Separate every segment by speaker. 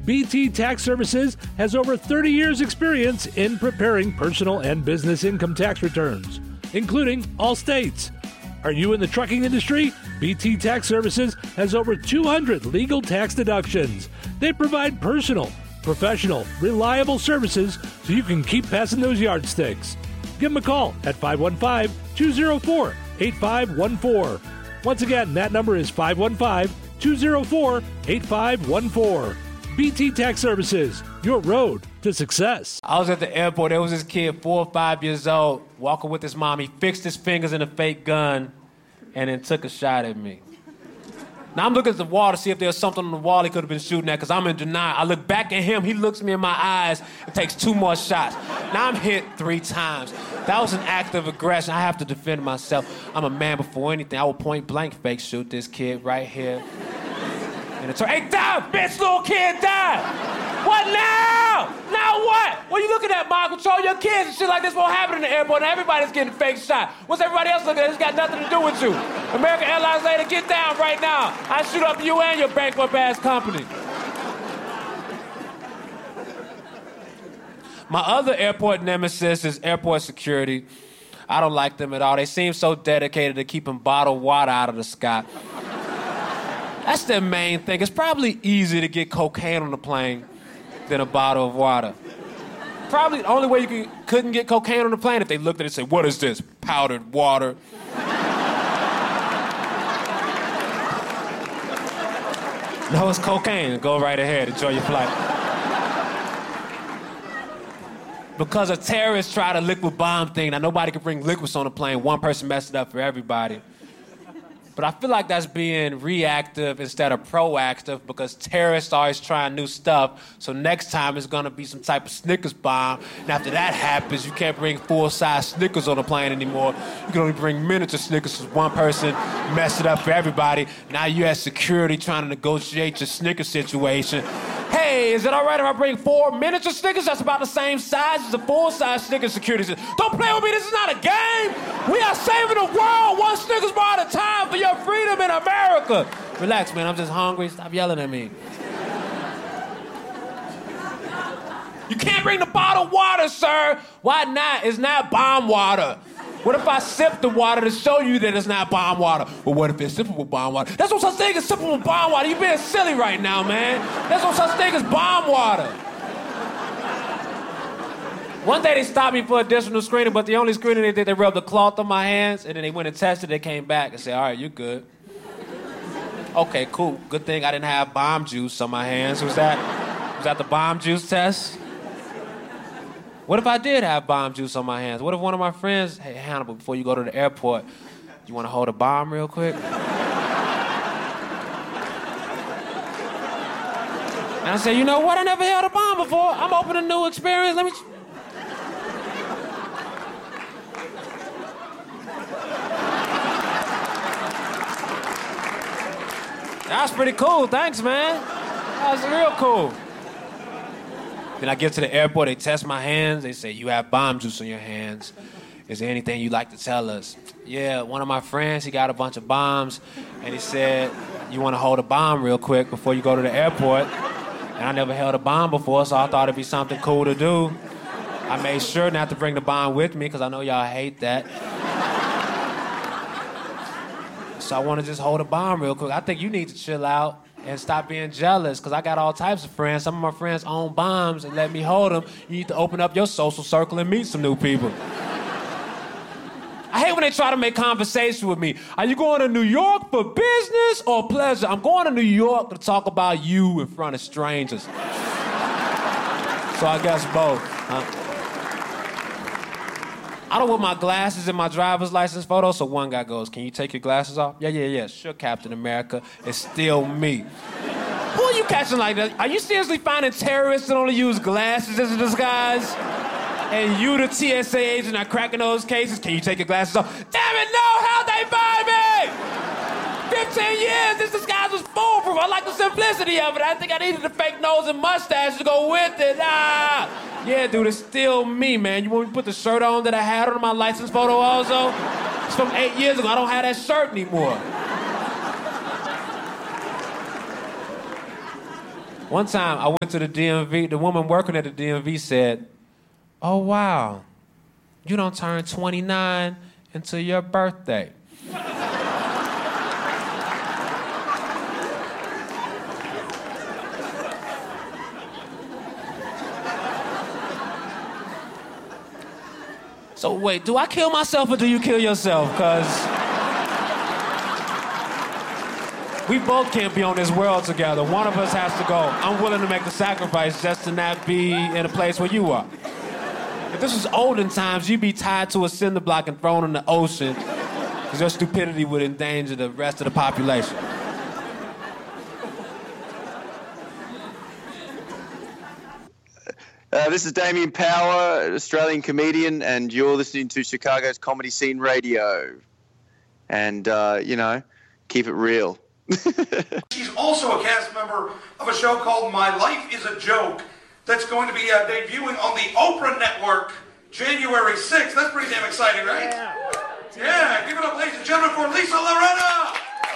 Speaker 1: BT Tax Services has over 30 years' experience in preparing personal and business income tax returns, including all states. Are you in the trucking industry? BT Tax Services has over 200 legal tax deductions. They provide personal, professional, reliable services so you can keep passing those yardsticks. Give them a call at 515-204-8514. Once again, that number is 515-204-8514. BT Tax Services, your road to success.
Speaker 2: I was at the airport. There was this kid, 4 or 5 years old, walking with his mom. He fixed his fingers in a fake gun and then took a shot at me. Now I'm looking at the wall to see if there's something on the wall he could have been shooting at because I'm in denial. I look back at him. He looks me in my eyes and takes 2 more shots. Now I'm hit 3 times. That was an act of aggression. I have to defend myself. I'm a man before anything. I will point blank fake shoot this kid right here. And it's, hey, die, bitch, little kid, die. What now? Now what? What are you looking at, Mom? Control your kids and shit like this won't happen in the airport and everybody's getting fake shot. What's everybody else looking at? It's got nothing to do with you. American Airlines lady, get down right now. I shoot up you and your bankrupt-ass company. My other airport nemesis is airport security. I don't like them at all. They seem so dedicated to keeping bottled water out of the sky. That's their main thing. It's probably easier to get cocaine on the plane than a bottle of water. Probably the only way you couldn't get cocaine on the plane if they looked at it and said, what is this? Powdered water. No, it's cocaine. Go right ahead. Enjoy your flight. Because a terrorist tried a liquid bomb thing, now nobody can bring liquids on the plane. One person messed it up for everybody. But I feel like that's being reactive instead of proactive because terrorists are always trying new stuff. So next time it's going to be some type of Snickers bomb. And after that happens, you can't bring full-size Snickers on the plane anymore. You can only bring miniature Snickers because one person messed it up for everybody. Now you have security trying to negotiate your Snickers situation. Hey, is it all right if I bring 4 miniature Snickers? That's about the same size as a full-size Snickers. Security says, don't play with me, this is not a game. We are saving the world one Snickers bar at a time for your freedom in America. Relax, man, I'm just hungry. Stop yelling at me. You can't bring the bottled water, sir. Why not? It's not bomb water. What if I sip the water to show you that it's not bomb water? Well, what if it's sippable bomb water? There's no such thing as sippable bomb water. You're being silly right now, man. There's no such thing as bomb water. One day they stopped me for additional screening, but the only screening they did, they rubbed the cloth on my hands, and then they went and tested. They came back and said, all right, you're good. Okay, cool. Good thing I didn't have bomb juice on my hands. Was that the bomb juice test? What if I did have bomb juice on my hands? What if one of my friends, hey, Hannibal, before you go to the airport, you want to hold a bomb real quick? And I said, you know what? I never held a bomb before. I'm open to new experience. Let me... That's pretty cool. Thanks, man. That's real cool. Then I get to the airport, they test my hands, they say, you have bomb juice on your hands. Is there anything you'd like to tell us? Yeah, one of my friends, he got a bunch of bombs, and he said, you want to hold a bomb real quick before you go to the airport? And I never held a bomb before, so I thought it'd be something cool to do. I made sure not to bring the bomb with me, because I know y'all hate that. So I want to just hold a bomb real quick. I think you need to chill out and stop being jealous, because I got all types of friends. Some of my friends own bombs and let me hold them. You need to open up your social circle and meet some new people. I hate when they try to make conversation with me. Are you going to New York for business or pleasure? I'm going to New York to talk about you in front of strangers. So I guess both. I don't want my glasses in my driver's license photo, so one guy goes, can you take your glasses off? Yeah. Sure, Captain America. It's still me. Who are you catching like that? Are you seriously finding terrorists that only use glasses as a disguise? And you, the TSA agent, are cracking those cases? Can you take your glasses off? Damn it, no! How'd they find me? 15 years, this disguise was foolproof. I like the simplicity of it. I think I needed a fake nose and mustache to go with it. Yeah, dude, it's still me, man. You want me to put the shirt on that I had on my license photo also? It's from 8 years ago. I don't have that shirt anymore. One time I went to the DMV, the woman working at the DMV said, "Oh, wow, you don't turn 29 until your birthday." So wait, do I kill myself or do you kill yourself? Because we both can't be on this world together. One of us has to go. I'm willing to make the sacrifice just to not be in a place where you are. If this was olden times, you'd be tied to a cinder block and thrown in the ocean because your stupidity would endanger the rest of the population.
Speaker 3: This is Damien Power, an Australian comedian, and you're listening to Chicago's Comedy Scene Radio. And, keep it real.
Speaker 4: She's also a cast member of a show called My Life is a Joke that's going to be debuting on the Oprah Network January 6th. That's pretty damn exciting, right? Yeah, give it up, ladies and gentlemen, for Lisa Loretta!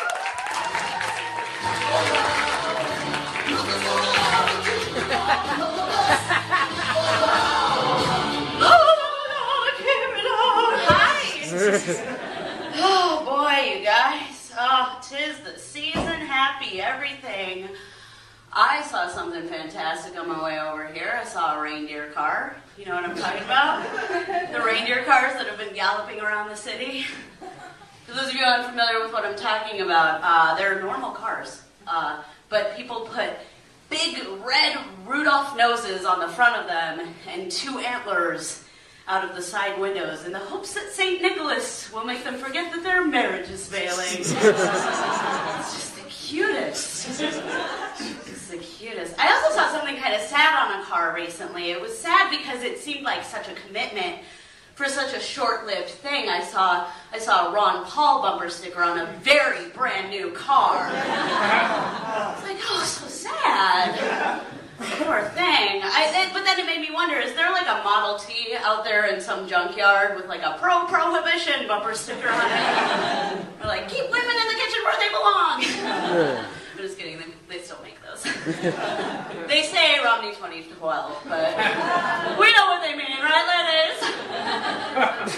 Speaker 5: Oh boy, you guys. Oh, 'tis the season, happy everything. I saw something fantastic on my way over here. I saw a reindeer car. You know what I'm talking about? The reindeer cars that have been galloping around the city. For those of you unfamiliar with what I'm talking about, they're normal cars. But people put big red Rudolph noses on the front of them and 2 antlers out of the side windows in the hopes that St. Nicholas will make them forget that their marriage is failing. It's just the cutest. It's the cutest. I also saw something kind of sad on a car recently. It was sad because it seemed like such a commitment for such a short-lived thing. I saw a Ron Paul bumper sticker on a very brand new car. It's like, oh, so sad. Poor thing. But then it made me wonder, is there like a Model T out there in some junkyard with like a pro-prohibition bumper sticker on it? Or like, keep women in the kitchen where they belong. I'm just kidding, they still make those. They say Romney 2012, but we know what they mean, right, ladies?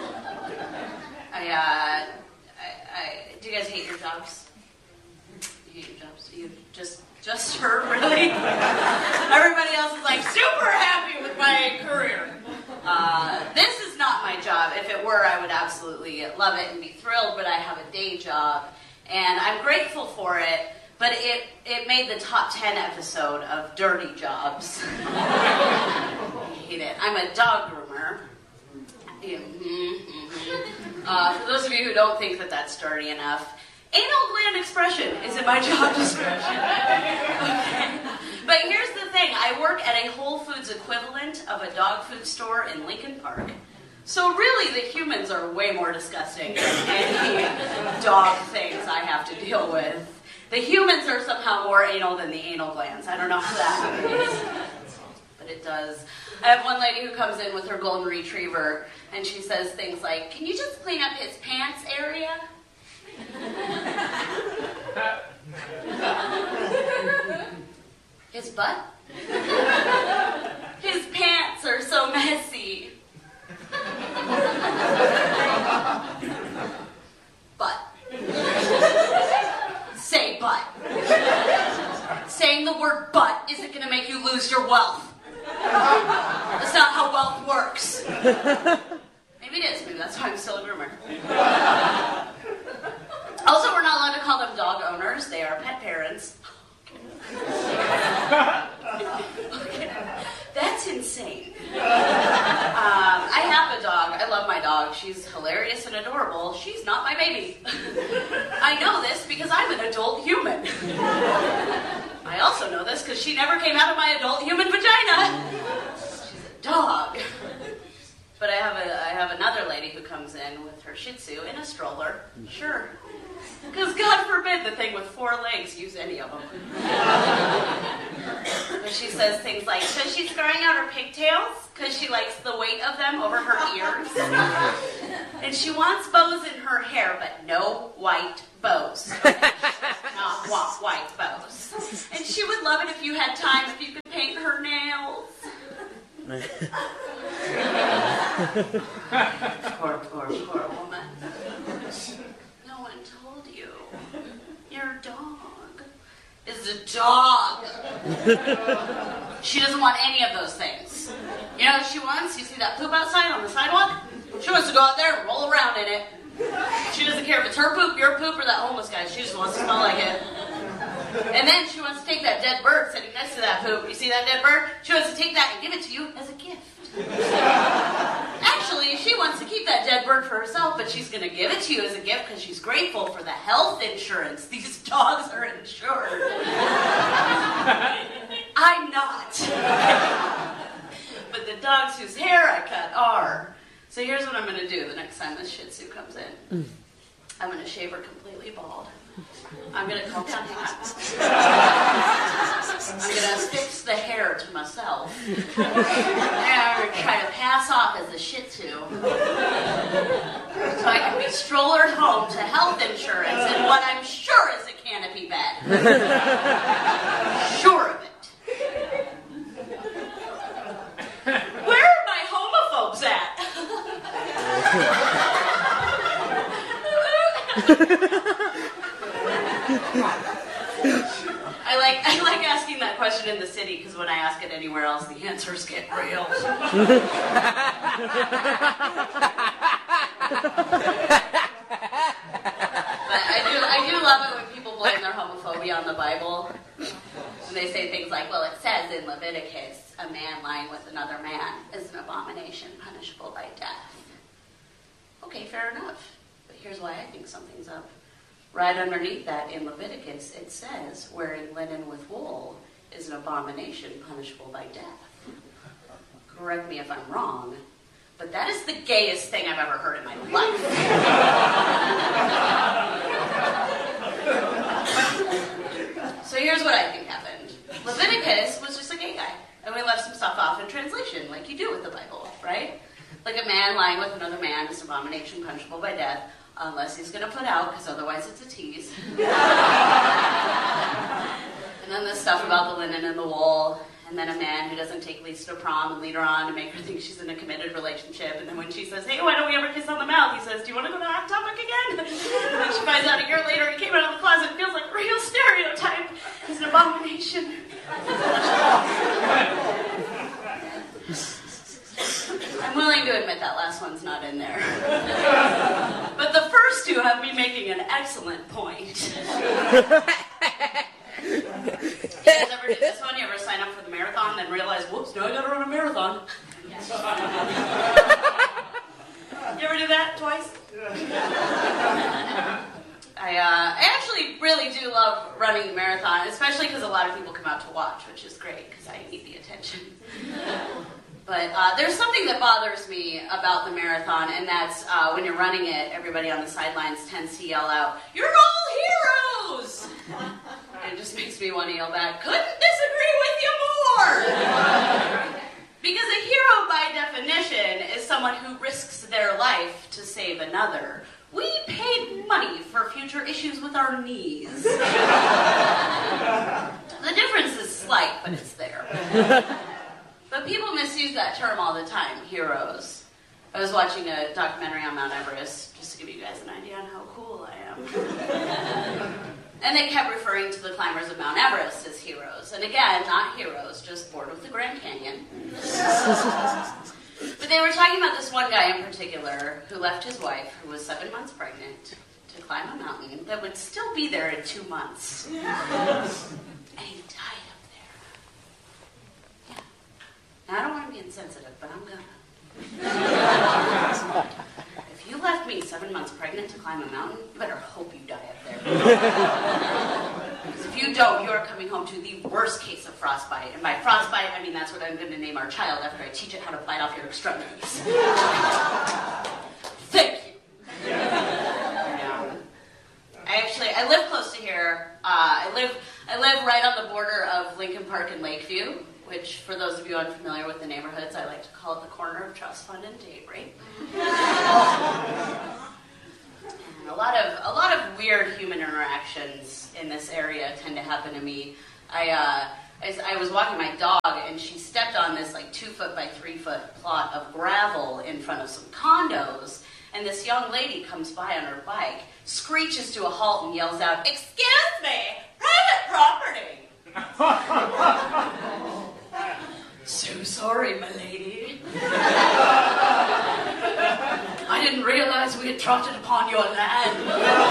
Speaker 5: Do you guys hate your jobs? You hate your jobs? You just her, really? Everybody else is like super happy with my career. This is not my job. If it were, I would absolutely love it and be thrilled, but I have a day job, and I'm grateful for it, but it made the top 10 episode of Dirty Jobs. I hate it. I'm a dog groomer. For those of you who don't think that that's dirty enough, anal gland expression is in my job description. Okay. But here's the thing. I work at a Whole Foods equivalent of a dog food store in Lincoln Park. So really, the humans are way more disgusting than any dog things I have to deal with. The humans are somehow more anal than the anal glands. I don't know how that happens, but it does. I have one lady who comes in with her golden retriever, and she says things like, "Can you just clean up his pants area?" His butt? His pants are so messy. Butt. Say butt. Saying the word butt isn't going to make you lose your wealth. That's not how wealth works. Maybe it is. Maybe that's why I'm still a groomer. Also, we're not allowed to call them dog owners. They are pet parents. Okay. That's insane. I have a dog. I love my dog. She's hilarious and adorable. She's not my baby. I know this because I'm an adult human. I also know this because she never came out of my adult human vagina. She's a dog. But I have another lady who comes in with her Shih Tzu in a stroller. Sure. Because God forbid the thing with 4 legs use any of them. But she says things like, so she's growing out her pigtails because she likes the weight of them over her ears. And she wants bows in her hair, but no white bows. Not not want white bows. And she would love it if you had time, if you could paint her nails. Poor woman. No one told you. Your dog is a dog. She doesn't want any of those things. You know what she wants? You see that poop outside on the sidewalk? She wants to go out there and roll around in it. She doesn't care if it's her poop, your poop, or that homeless guy. She just wants to smell like it. And then she wants to take that dead bird sitting next to that poop. You see that dead bird? She wants to take that and give it to you as a gift. Actually, she wants to keep that dead bird for herself, but she's going to give it to you as a gift because she's grateful for the health insurance. These dogs are insured. I'm not. But the dogs whose hair I cut are. So here's what I'm going to do the next time this Shih Tzu comes in. I'm going to shave her completely bald. I'm going to comb down hats. I'm going to fix the hair to myself. And I'm going to try to pass off as a Shih Tzu. So I can be strollered home to health insurance in what I'm sure is a canopy bed. Sure of it. Where are my homophobes at? I like asking that question in the city because when I ask it anywhere else, the answers get real. But I do love it when people blame their homophobia on the Bible. And they say things like, well, it says in Leviticus, a man lying with another man is an abomination punishable by death. Okay, fair enough. But here's why I think something's up. Right underneath that in Leviticus, it says, wearing linen with wool is an abomination punishable by death. Correct me if I'm wrong, but that is the gayest thing I've ever heard in my life. So here's what I think happened. Leviticus was just a gay guy, and we left some stuff off in translation, like you do with the Bible, right? Like a man lying with another man is an abomination punishable by death, unless he's going to put out, because otherwise it's a tease. And then the stuff about the linen and the wool, and then a man who doesn't take Lisa to prom and lead her on to make her think she's in a committed relationship, and then when she says, hey, why don't we ever kiss on the mouth, he says, do you want to go to Hot Topic again? And then she finds out a year later he came out of the closet and feels like a real stereotype. He's an abomination. I'm willing to admit that last one's not in there. But the first two have me making an excellent point. You guys ever do this one? You ever sign up for the marathon and then realize, whoops, now I gotta run a marathon? You ever do that twice? I actually really do love running the marathon, especially because a lot of people come out to watch, which is great because I need the attention. But there's something that bothers me about the marathon, and that's when you're running it, everybody on the sidelines tends to yell out, "You're all heroes!" And it just makes me want to yell back, "Couldn't disagree with you more!" Because a hero, by definition, is someone who risks their life to save another. We paid money for future issues with our knees. The difference is slight, but it's there. But people misuse that term all the time, heroes. I was watching a documentary on Mount Everest, just to give you guys an idea on how cool I am. And they kept referring to the climbers of Mount Everest as heroes. And again, not heroes, just bored with the Grand Canyon. But they were talking about this one guy in particular who left his wife, who was 7 months pregnant, to climb a mountain that would still be there in 2 months. And he died up there. Yeah. Now, I don't want to be insensitive, but I'm gonna. If you left me 7 months pregnant to climb a mountain, you better hope you die up there. Because if you don't, you're coming home to the worst case of frostbite. And by frostbite, I mean that's what I'm going to name our child after I teach it how to bite off your extremities. Thank you. I live close to here. I live right on the border of Lincoln Park and Lakeview, which, for those of you unfamiliar with the neighborhoods, I like to call it the corner of trust fund and date rape. And a A lot of weird human interactions in this area tend to happen to me. I was walking my dog, and she stepped on this like 2-foot by 3-foot plot of gravel in front of some condos, and this young lady comes by on her bike, screeches to a halt, and yells out, "Excuse me, private property!" "So sorry, my lady. I didn't realize we had trotted upon your land.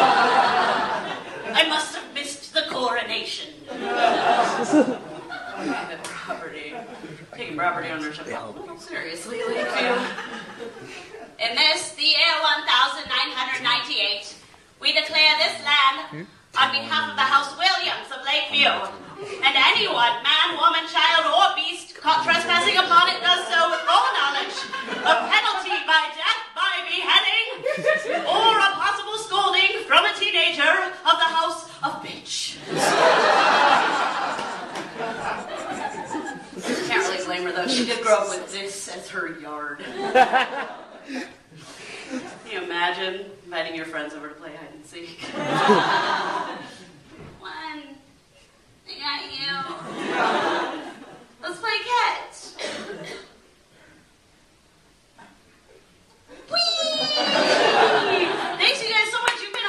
Speaker 5: I must have missed the coronation." Private property. Taking property ownership seriously, Lakeview. In this, the year 1998, we declare this land on behalf of the House Williams of Lakeview, and anyone, man, woman, child, or beast, caught trespassing upon it does so with full knowledge of penalty by death, by beheading, or a possible scolding from a teenager of the House of Bitch. Can't really blame her, though. She did grow up with this as her yard. Can you imagine inviting your friends over to play hide and seek? One, I got you. Let's play catch. Whee! Thanks, you guys, so much. You've been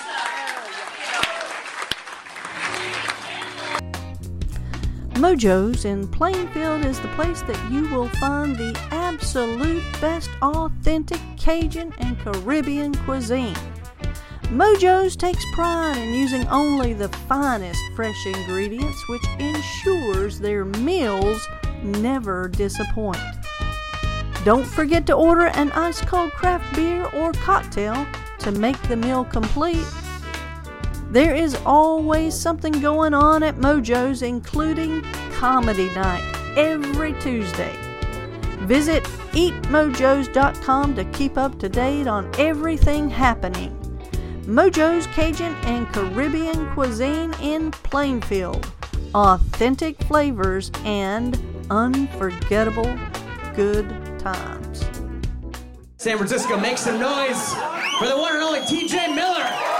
Speaker 5: awesome.
Speaker 6: Mojo's in Plainfield is the place that you will find the absolute best authentic Cajun and Caribbean cuisine. Mojo's takes pride in using only the finest fresh ingredients, which ensures their meals never disappoint. Don't forget to order an ice-cold craft beer or cocktail to make the meal complete. There is always something going on at Mojo's, including comedy night every Tuesday. Visit eatmojos.com to keep up to date on everything happening. Mojo's Cajun and Caribbean cuisine in Plainfield. Authentic flavors and unforgettable good times.
Speaker 7: San Francisco, make some noise for the one and only TJ Miller.